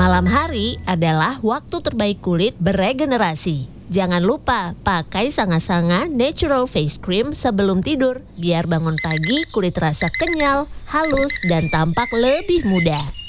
Malam hari adalah waktu terbaik kulit beregenerasi. Jangan lupa pakai Sanga-Sanga Natural Face Cream sebelum tidur, biar bangun pagi kulit terasa kenyal, halus, dan tampak lebih muda.